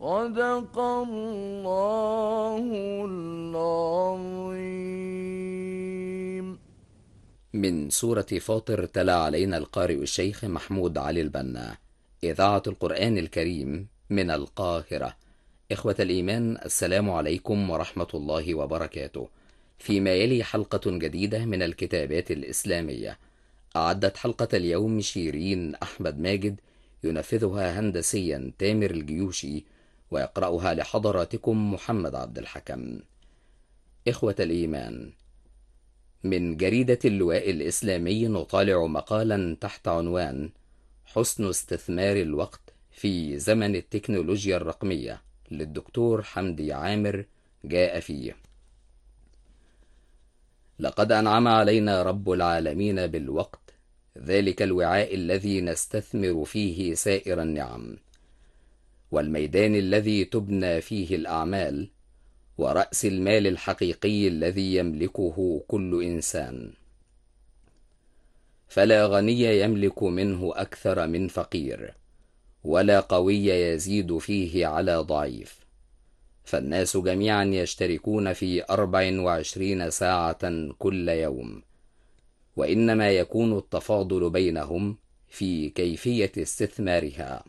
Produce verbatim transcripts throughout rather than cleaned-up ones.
صدق الله العظيم. من سورة فاطر تلا علينا القارئ الشيخ محمود علي البنا، إذاعة القرآن الكريم من القاهرة. إخوة الإيمان، السلام عليكم ورحمة الله وبركاته. فيما يلي حلقة جديدة من الكتابات الإسلامية. أعدت حلقة اليوم شيرين أحمد ماجد، ينفذها هندسيا تامر الجيوشي، ويقرأها لحضراتكم محمد عبد الحكم. إخوة الإيمان، من جريدة اللواء الإسلامي نطالع مقالا تحت عنوان حسن استثمار الوقت في زمن التكنولوجيا الرقمية للدكتور حمدي عامر، جاء فيه: لقد أنعم علينا رب العالمين بالوقت، ذلك الوعاء الذي نستثمر فيه سائر النعم، والميدان الذي تبنى فيه الأعمال، ورأس المال الحقيقي الذي يملكه كل إنسان. فلا غني يملك منه أكثر من فقير، ولا قوي يزيد فيه على ضعيف، فالناس جميعا يشتركون في أربع وعشرين ساعة كل يوم، وإنما يكون التفاضل بينهم في كيفية استثمارها.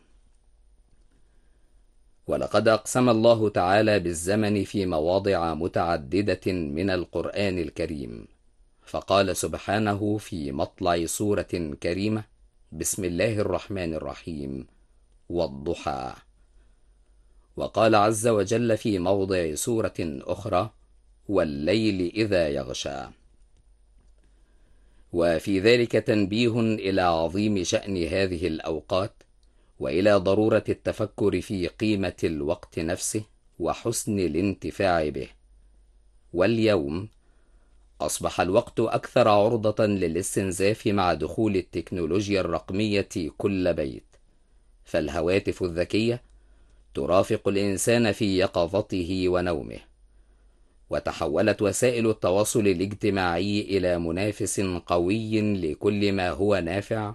ولقد أقسم الله تعالى بالزمن في مواضع متعددة من القرآن الكريم، فقال سبحانه في مطلع سورة كريمة: بسم الله الرحمن الرحيم، والضحى. وقال عز وجل في موضع سورة أخرى: والليل إذا يغشى. وفي ذلك تنبيه إلى عظيم شأن هذه الأوقات، وإلى ضرورة التفكر في قيمة الوقت نفسه وحسن الانتفاع به. واليوم أصبح الوقت أكثر عرضة للاستنزاف مع دخول التكنولوجيا الرقمية كل بيت، فالهواتف الذكية ترافق الإنسان في يقظته ونومه، وتحولت وسائل التواصل الاجتماعي إلى منافس قوي لكل ما هو نافع،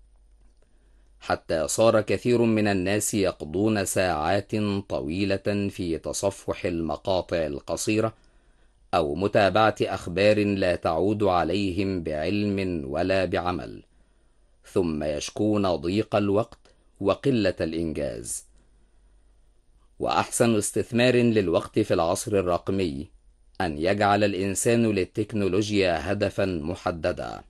حتى صار كثير من الناس يقضون ساعات طويلة في تصفح المقاطع القصيرة أو متابعة أخبار لا تعود عليهم بعلم ولا بعمل، ثم يشكون ضيق الوقت وقلة الإنجاز. وأحسن استثمار للوقت في العصر الرقمي أن يجعل الإنسان للتكنولوجيا هدفا محددا،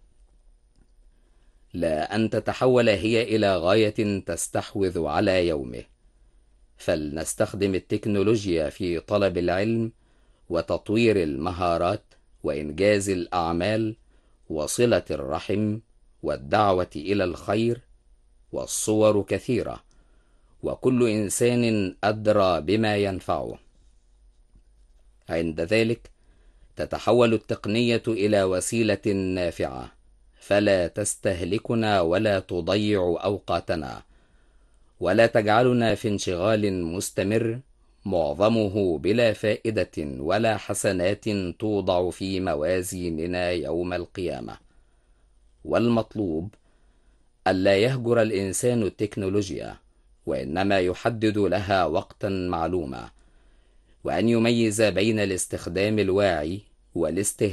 لا أن تتحول هي إلى غاية تستحوذ على يومه. فلنستخدم التكنولوجيا في طلب العلم وتطوير المهارات وإنجاز الأعمال وصلة الرحم والدعوة إلى الخير. والصور كثيرة، وكل إنسان أدرى بما ينفعه. عند ذلك تتحول التقنية إلى وسيلة نافعة، فلا تستهلكنا ولا تضيع أوقاتنا، ولا تجعلنا في انشغال مستمر معظمه بلا فائدة ولا حسنات توضع في موازيننا يوم القيامة. والمطلوب ألا يهجر الإنسان التكنولوجيا، وإنما يحدد لها وقتا معلوما، وأن يميز بين الاستخدام الواعي والاستهلاك